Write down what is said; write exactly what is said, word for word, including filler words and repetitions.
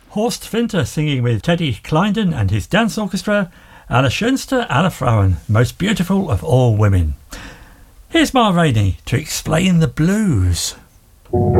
Horst Winter singing with Teddy Kleindon and his dance orchestra, Aller schönste aller Frauen, most beautiful of all women. Here's Ma Rainey to explain the blues.